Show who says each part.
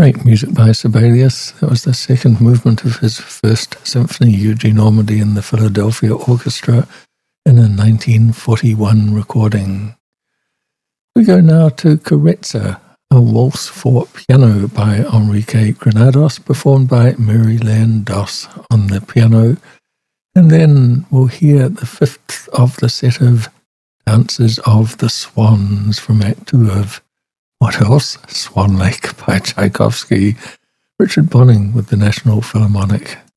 Speaker 1: Great music by Sibelius. That was the second movement of his first symphony, Eugene Ormandy and the Philadelphia Orchestra, in a 1941 recording. We go now to Carezza, a waltz for piano by Enrique Granados, performed by Mary Lan Doss on the piano. And then we'll hear the fifth of the set of Dances of the Swans from Act 2 of what else? Swan Lake by Tchaikovsky. Richard Bonning with the National Philharmonic.